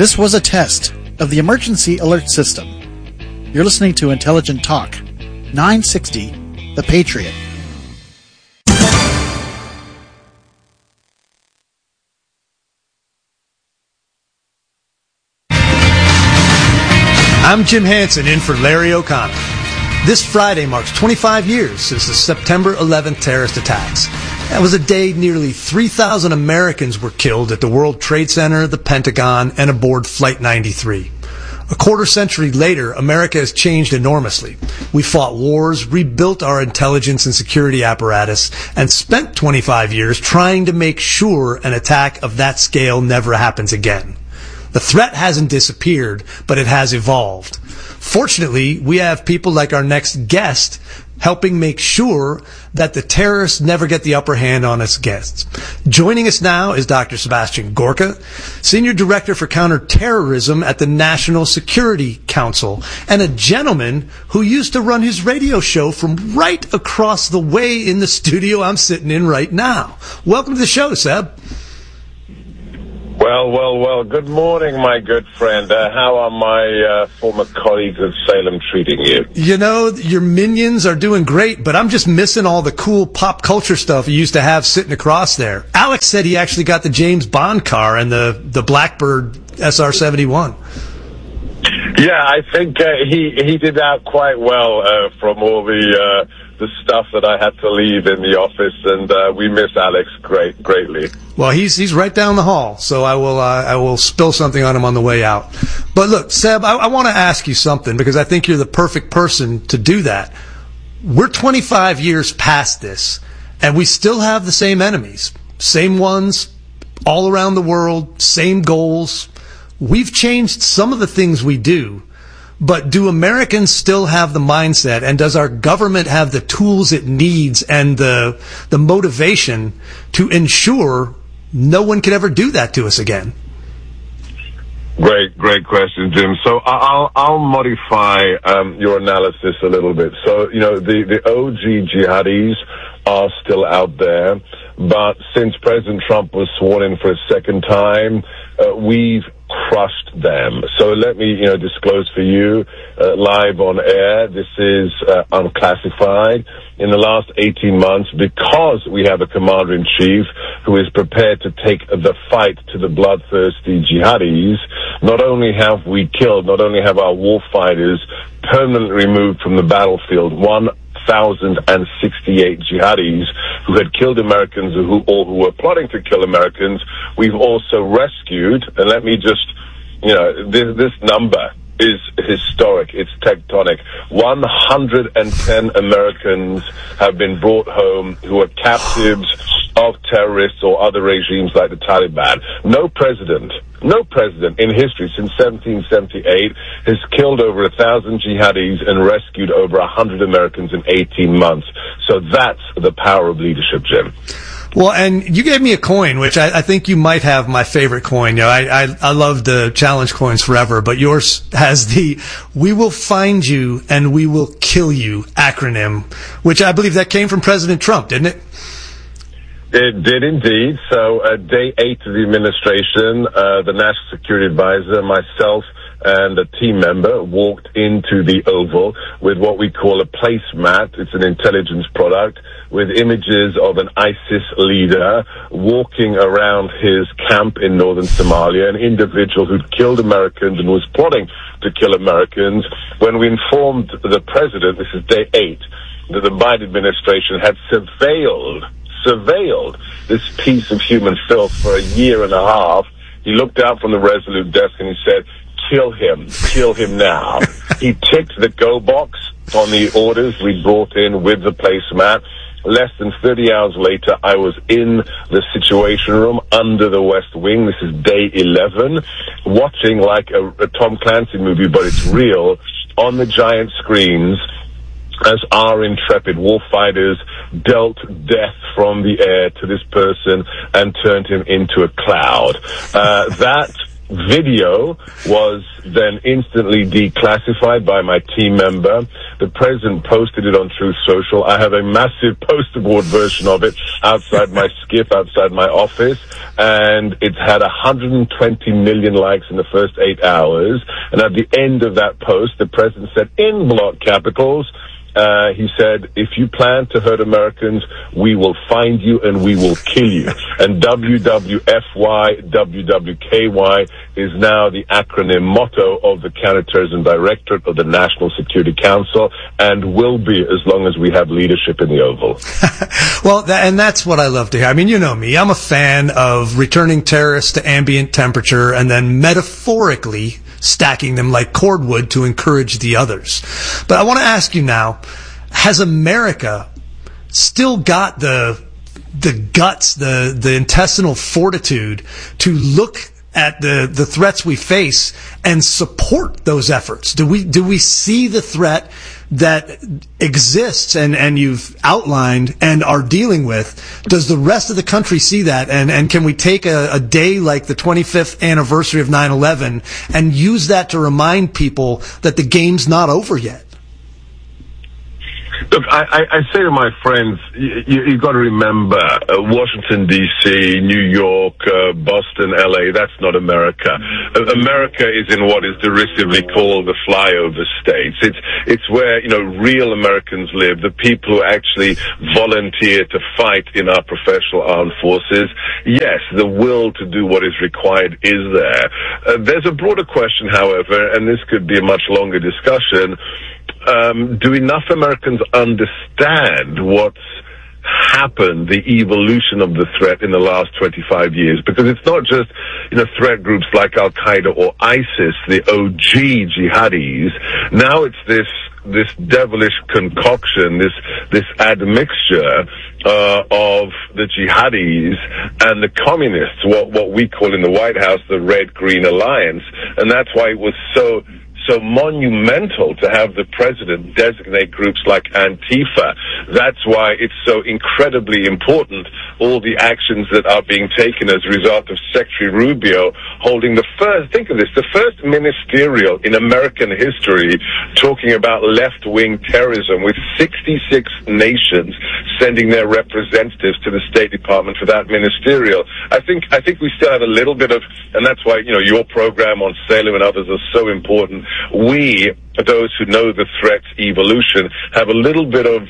This was a test of the emergency alert system. You're listening to Intelligent Talk, 960, The Patriot. I'm Jim Hansen in for Larry O'Connor. This Friday marks 25 years since the September 11th terrorist attacks. That was a day nearly 3,000 Americans were killed at the World Trade Center, the Pentagon, and aboard Flight 93. A quarter century later, America has changed enormously. We fought wars, rebuilt our intelligence and security apparatus, and spent 25 years trying to make sure an attack of that scale never happens again. The threat hasn't disappeared, but it has evolved. Fortunately, we have people like our next guest helping make sure that the terrorists never get the upper hand on us guests. Joining us now is Dr. Sebastian Gorka, Senior Director for Counterterrorism at the National Security Council, and a gentleman who used to run his radio show from right across the way in the studio I'm sitting in right now. Welcome to the show, Seb. Well, good morning, my good friend. How are my former colleagues at Salem treating you? You know, your minions are doing great, but I'm just missing all the cool pop culture stuff you used to have sitting across there. Alex said he actually got the James Bond car and the Blackbird SR-71. Yeah, I think he did out quite well from all the stuff that I had to leave in the office, and we miss Alex greatly. Well, he's right down the hall, so I will spill something on him on the way out. But look, Seb, I want to ask you something because I think you're the perfect person to do that. We're 25 years past this, and we still have the same enemies, same ones, all around the world, same goals. We've changed some of the things we do. But do Americans still have the mindset, and does our government have the tools it needs and the motivation to ensure no one could ever do that to us again? Great question, Jim. So I'll modify your analysis a little bit. So, you know, the OG jihadis are still out there, but since President Trump was sworn in for a second time, we've crushed them. So let me, disclose for you live on air. This is unclassified. In the last 18 months, because we have a commander-in-chief who is prepared to take the fight to the bloodthirsty jihadis, not only have we killed, not only have our war fighters permanently removed from the battlefield 1,068 jihadis who had killed Americans or who were plotting to kill Americans, we've also rescued, and let me just, this number is historic. It's tectonic. 110 Americans have been brought home who are captives of terrorists or other regimes like the Taliban. No president in history since 1778 has killed over 1,000 jihadis and rescued over 100 Americans in 18 months. So that's the power of leadership, Jim. Well, and you gave me a coin, which I think you might have my favorite coin. I love the challenge coins forever, but yours has the "We will find you and we will kill you" acronym, which I believe that came from President Trump, didn't it? It did indeed. So day 8 of the administration, the National Security Advisor, myself, and a team member walked into the Oval with what we call a placemat. It's an intelligence product with images of an ISIS leader walking around his camp in northern Somalia, an individual who'd killed Americans and was plotting to kill Americans. When we informed the president, this is day 8, that the Biden administration had surveilled this piece of human filth for a year and a half, he looked out from the Resolute desk and he said, kill him now. He ticked the go box on the orders we brought in with the placemat. Less than 30 hours later, I was in the Situation Room under the West Wing. This is day 11, watching like a Tom Clancy movie, but it's real, on the giant screens, as our intrepid warfighters dealt death from the air to this person and turned him into a cloud. That video was then instantly declassified by my team member. The president posted it on Truth Social. I have a massive poster board version of it outside my skiff, outside my office, and it's had 120 million likes in the first 8 hours. And at the end of that post, the president said in block capitals, he said, if you plan to hurt Americans, we will find you and we will kill you. And WWFY, WWKY is now the acronym motto of the Counterterrorism Directorate of the National Security Council, and will be as long as we have leadership in the Oval. Well, and that's what I love to hear. I mean, you know me. I'm a fan of returning terrorists to ambient temperature and then metaphorically stacking them like cordwood to encourage the others. But I want to ask you now, has America still got the guts, the intestinal fortitude to look at the threats we face and support those efforts? Do we see the threat that exists and you've outlined and are dealing with? Does the rest of the country see that? And can we take a day like the 25th anniversary of 9/11 and use that to remind people that the game's not over yet? Look, I say to my friends, you got to remember, Washington, D.C., New York, Boston, L.A., that's not America. America is in what is derisively called the flyover states. It's where, real Americans live, the people who actually volunteer to fight in our professional armed forces. Yes, the will to do what is required is there. There's a broader question, however, and this could be a much longer discussion. Do enough Americans understand what's happened, the evolution of the threat in the last 25 years? Because it's not just, threat groups like Al-Qaeda or ISIS, the OG jihadis. Now it's this devilish concoction, this admixture of the jihadis and the communists, what we call in the White House the Red-Green Alliance. And that's why it was so monumental to have the president designate groups like Antifa. That's why it's so incredibly important, all the actions that are being taken as a result of Secretary Rubio holding the first ministerial in American history talking about left-wing terrorism, with 66 nations sending their representatives to the State Department for that ministerial. I think we still have a little bit of, and that's why, your program on Salem and others are so important. We, those who know the threat's evolution, have a little bit of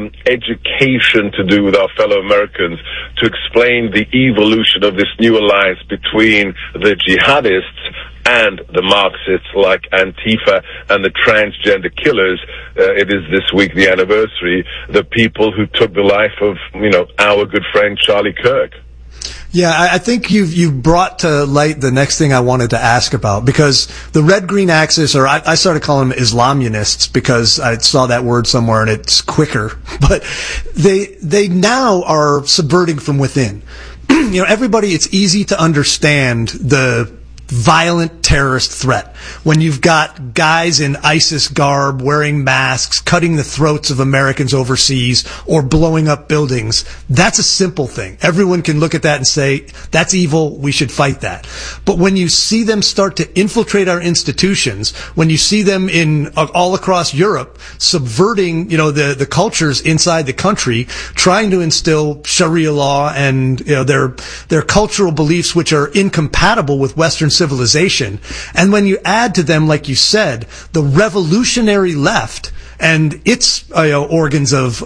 education to do with our fellow Americans to explain the evolution of this new alliance between the jihadists and the Marxists like Antifa and the transgender killers. It is this week the anniversary, the people who took the life of, our good friend Charlie Kirk. Yeah, I think you've brought to light the next thing I wanted to ask about, because the red-green axis, or I started calling them Islamunists because I saw that word somewhere and it's quicker, but they now are subverting from within. Everybody, it's easy to understand the violent terrorist threat when you've got guys in ISIS garb wearing masks, cutting the throats of Americans overseas, or blowing up buildings. That's a simple thing. Everyone can look at that and say, that's evil, we should fight that. But when you see them start to infiltrate our institutions, when you see them in all across Europe subverting, the cultures inside the country, trying to instill Sharia law and their cultural beliefs which are incompatible with Western civilization, and when you add to them, like you said, the revolutionary left and its organs of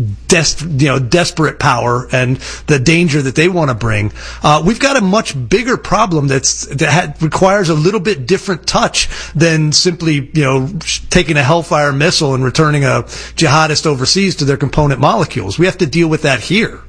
desperate power and the danger that they want to bring, we've got a much bigger problem that requires a little bit different touch than simply taking a Hellfire missile and returning a jihadist overseas to their component molecules. We have to deal with that here.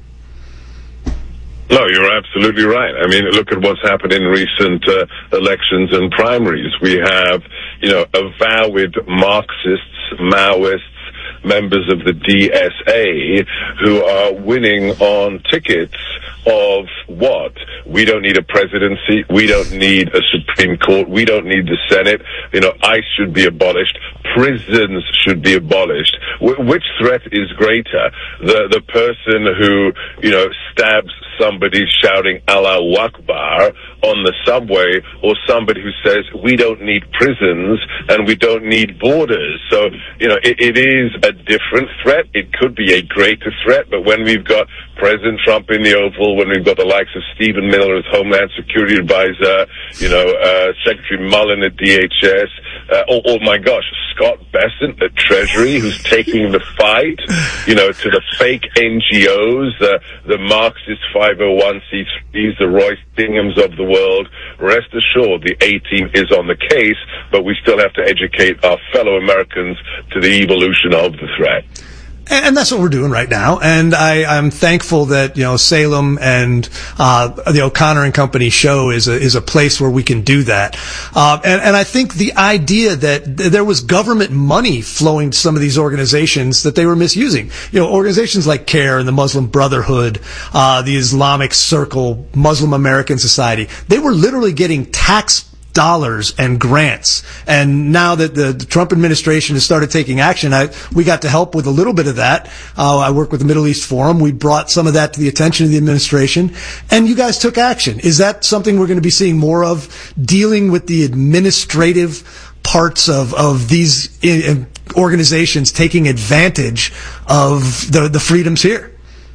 No, you're absolutely right. I mean, look at what's happened in recent elections and primaries. We have, avowed Marxists, Maoists, members of the DSA who are winning on tickets of what? We don't need a presidency. We don't need a Supreme Court. We don't need the Senate. ICE should be abolished. Prisons should be abolished. Which threat is greater? The person who, stabs somebody shouting Allahu Akbar on the subway, or somebody who says we don't need prisons and we don't need borders? So, it is a different threat. It could be a greater threat, but when we've got President Trump in the Oval, when we've got the likes of Stephen Miller as Homeland Security Advisor, Secretary Mullen at DHS, oh my gosh, Scott Bessent at Treasury, who's taking the fight, to the fake NGOs, the Marxist 501c3s, the Roy Stinghams of the world. Rest assured, the A-team is on the case, but we still have to educate our fellow Americans to the evolution of the threat. And that's what we're doing right now. And I'm thankful that, Salem and, the O'Connor and Company show is a place where we can do that. And I think the idea that there was government money flowing to some of these organizations that they were misusing. Organizations like CARE and the Muslim Brotherhood, the Islamic Circle, Muslim American Society, they were literally getting tax dollars and grants. And now that the Trump administration has started taking action, we got to help with a little bit of that. I work with the Middle East Forum. We brought some of that to the attention of the administration, and you guys took action. Is that something we're going to be seeing more of, dealing with the administrative parts of these organizations taking advantage of the freedoms here?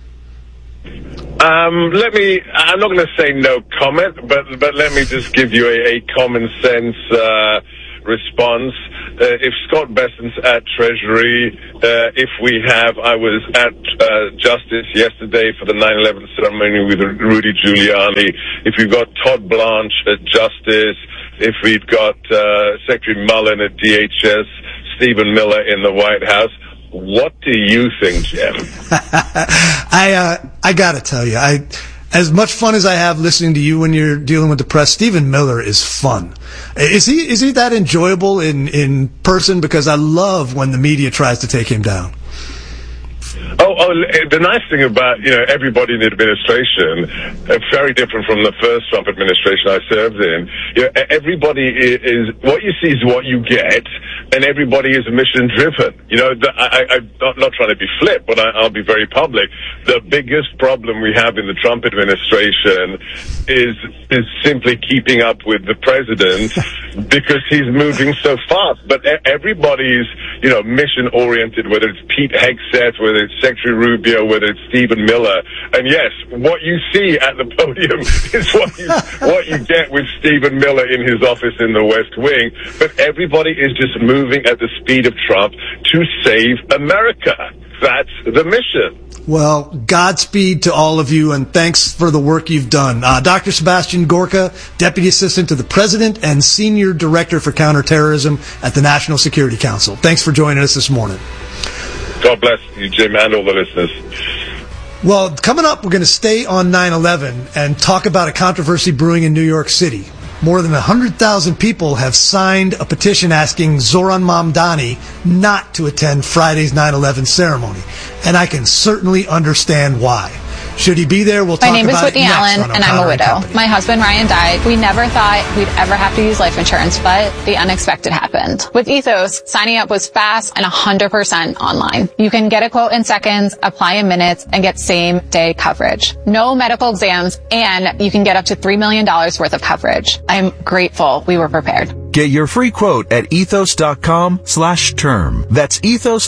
I'm not going to say no comment, but let me just give you a common sense response. If Scott Bessent's at Treasury, I was at Justice yesterday for the 9/11 ceremony with Rudy Giuliani. If we've got Todd Blanche at Justice, if we've got Secretary Mullen at DHS, Stephen Miller in the White House, what do you think, Jim? I gotta tell you, as much fun as I have listening to you when you're dealing with the press, Stephen Miller is fun. Is he that enjoyable in person? Because I love when the media tries to take him down. Oh, the nice thing about, everybody in the administration, very different from the first Trump administration I served in, everybody is, what you see is what you get, and everybody is mission driven. I'm not trying to be flip, but I'll be very public. The biggest problem we have in the Trump administration is simply keeping up with the president because he's moving so fast. But everybody's, mission oriented, whether it's Pete Hegseth, whether it's Secretary Rubio, whether it's Stephen Miller. And yes, what you see at the podium is what you get with Stephen Miller in his office in the West Wing. But everybody is just moving at the speed of Trump to save America. That's the mission. Well, Godspeed to all of you, and thanks for the work you've done. Dr. Sebastian Gorka, Deputy Assistant to the President and Senior Director for Counterterrorism at the National Security Council. Thanks for joining us this morning. God bless you, Jim, and all the listeners. Well, coming up, we're going to stay on 9/11 and talk about a controversy brewing in New York City. More than 100,000 people have signed a petition asking Zohran Mamdani not to attend Friday's 9/11 ceremony. And I can certainly understand why. Should he be there? We'll talk about it next. My name is Whitney Allen, and I'm a widow. My husband, Ryan, died. We never thought we'd ever have to use life insurance, but the unexpected happened. With Ethos, signing up was fast and 100% online. You can get a quote in seconds, apply in minutes, and get same-day coverage. No medical exams, and you can get up to $3 million worth of coverage. I'm grateful we were prepared. Get your free quote at ethos.com/term. That's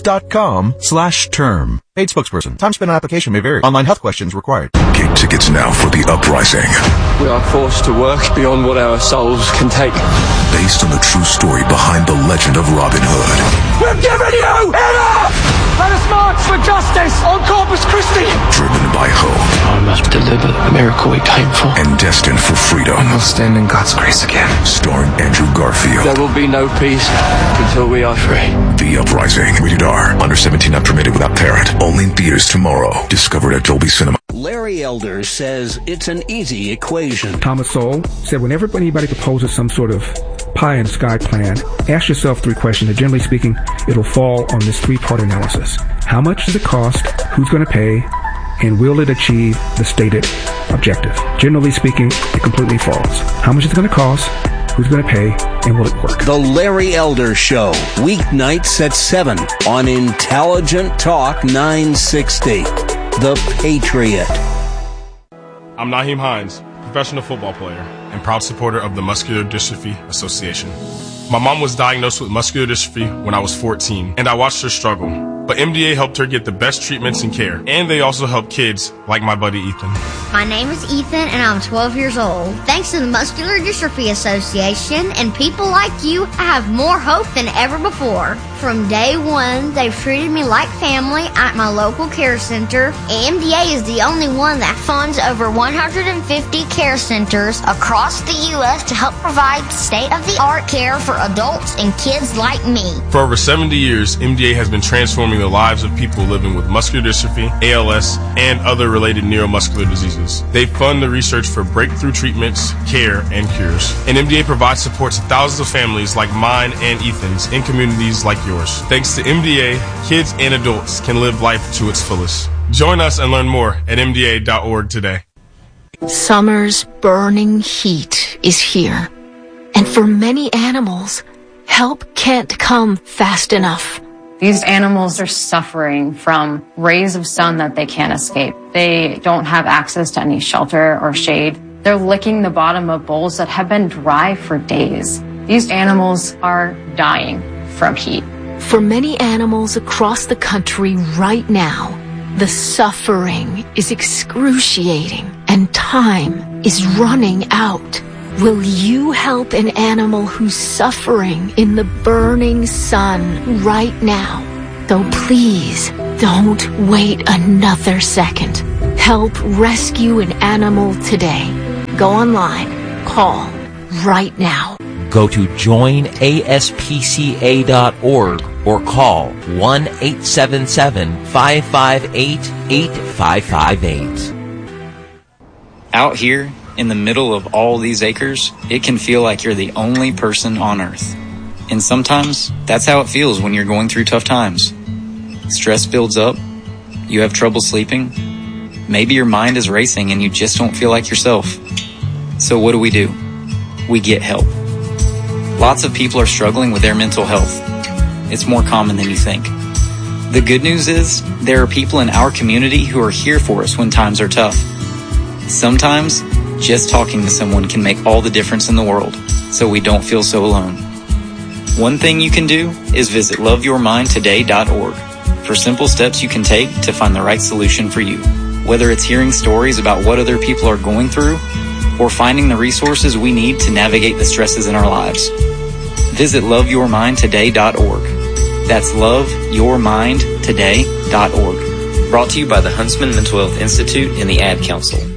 ethos.com/term. Paid spokesperson. Time spent on application may vary. Online health questions required. Get tickets now for The Uprising. We are forced to work beyond what our souls can take. Based on the true story behind the legend of Robin Hood. We're giving you enough! Let us march for justice on Corpus Christi! Driven by hope. I must deliver the miracle we came for. And destined for freedom. We'll stand in God's grace again. Starring Andrew Garfield. There will be no peace until we are free. The Uprising. Rated R. Under 17 not permitted without parent. Only in theaters tomorrow. Discovered at Dolby Cinema. Larry Elder says it's an easy equation. Thomas Sowell said whenever anybody proposes some sort of pie in the sky plan, ask yourself 3 questions. And generally speaking, it'll fall on this 3-part analysis. How much does it cost? Who's going to pay? And will it achieve the stated objective. Generally speaking, it completely falls. How much is it going to cost? Who's going to pay? And will it work? The Larry Elder Show, weeknights at 7 on Intelligent Talk 960. The Patriot. I'm Naheem Hines, professional football player and proud supporter of the Muscular Dystrophy Association. My mom was diagnosed with muscular dystrophy when I was 14, and I watched her struggle. But MDA helped her get the best treatments and care, and they also help kids like my buddy Ethan. My name is Ethan, and I'm 12 years old. Thanks to the Muscular Dystrophy Association and people like you, I have more hope than ever before. From day one, they've treated me like family at my local care center. MDA is the only one that funds over 150 care centers across the U.S. to help provide state-of-the-art care for adults and kids like me. For over 70 years, MDA has been transforming the lives of people living with muscular dystrophy, ALS, and other related neuromuscular diseases. They fund the research for breakthrough treatments, care, and cures. And MDA provides support to thousands of families like mine and Ethan's in communities like yours. Thanks to MDA, kids and adults can live life to its fullest. Join us and learn more at MDA.org today. Summer's burning heat is here. And for many animals, help can't come fast enough. These animals are suffering from rays of sun that they can't escape. They don't have access to any shelter or shade. They're licking the bottom of bowls that have been dry for days. These animals are dying from heat. For many animals across the country right now, the suffering is excruciating and time is running out. Will you help an animal who's suffering in the burning sun right now? So please don't wait another second. Help rescue an animal today. Go online. Call right now. Go to joinaspca.org or call 1-877-558-8558. Out here, in the middle of all these acres, it can feel like you're the only person on Earth. And sometimes, that's how it feels when you're going through tough times. Stress builds up, you have trouble sleeping, maybe your mind is racing and you just don't feel like yourself. So what do? We get help. Lots of people are struggling with their mental health. It's more common than you think. The good news is, there are people in our community who are here for us when times are tough. Sometimes, just talking to someone can make all the difference in the world, so we don't feel so alone. One thing you can do is visit loveyourmindtoday.org for simple steps you can take to find the right solution for you. Whether it's hearing stories about what other people are going through, or finding the resources we need to navigate the stresses in our lives. Visit loveyourmindtoday.org. That's loveyourmindtoday.org. Brought to you by the Huntsman Mental Health Institute and the Ad Council.